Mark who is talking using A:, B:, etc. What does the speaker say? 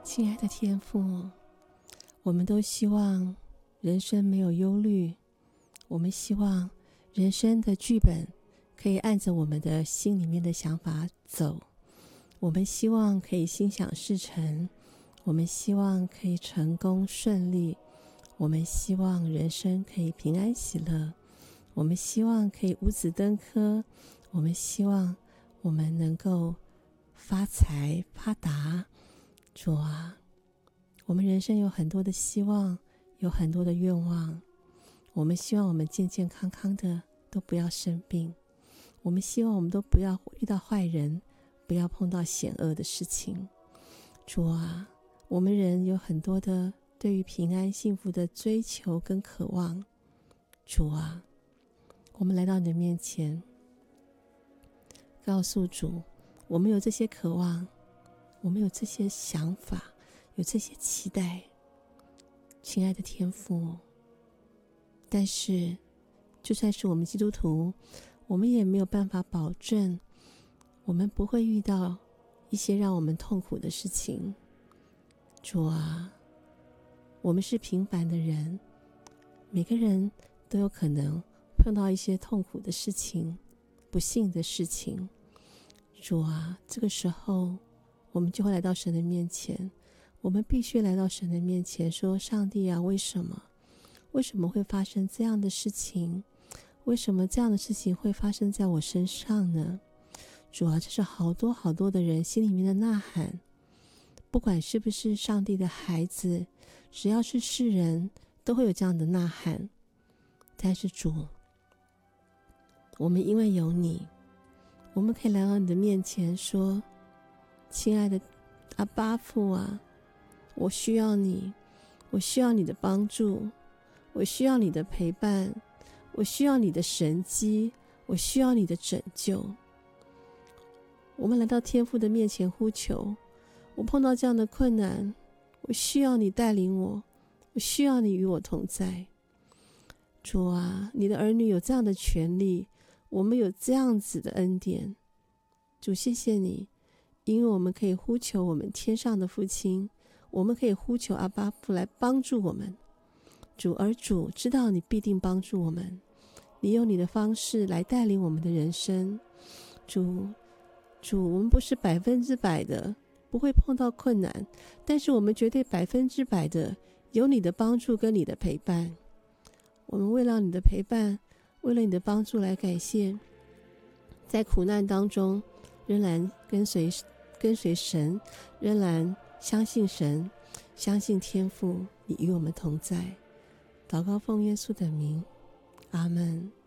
A: 亲爱的天父，我们都希望人生没有忧虑，我们希望人生的剧本可以按着我们的心里面的想法走，我们希望可以心想事成，我们希望可以成功顺利，我们希望人生可以平安喜乐，我们希望可以五子登科，我们希望我们能够发财发达。主啊，我们人生有很多的希望，有很多的愿望，我们希望我们健健康康的，都不要生病，我们希望我们都不要遇到坏人，不要碰到险恶的事情。主啊，我们人有很多的对于平安幸福的追求跟渴望。主啊，我们来到你的面前，告诉主，我们有这些渴望，我们有这些想法，有这些期待，亲爱的天父，但是就算是我们基督徒，我们也没有办法保证我们不会遇到一些让我们痛苦的事情。主啊，我们是平凡的人，每个人都有可能碰到一些痛苦的事情，不幸的事情。主啊，这个时候我们就会来到神的面前，我们必须来到神的面前说，上帝啊，为什么会发生这样的事情？为什么这样的事情会发生在我身上呢？主啊，这是好多好多的人心里面的呐喊，不管是不是上帝的孩子，只要是世人都会有这样的呐喊。但是主，我们因为有你，我们可以来到你的面前说，亲爱的阿爸父啊，我需要你，我需要你的帮助，我需要你的陪伴，我需要你的神迹，我需要你的拯救。我们来到天父的面前呼求，我碰到这样的困难，我需要你带领我，我需要你与我同在。主啊，你的儿女有这样的权利，我们有这样子的恩典。主，谢谢你，因为我们可以呼求我们天上的父亲，我们可以呼求阿爸父来帮助我们。主，而主知道你必定帮助我们，你用你的方式来带领我们的人生。主，我们不是100%的不会碰到困难，但是我们绝对100%的有你的帮助跟你的陪伴。我们为了你的陪伴，为了你的帮助来感谢，在苦难当中仍然跟随神，仍然相信神，相信天父，你与我们同在。祷告奉耶稣的名，阿们。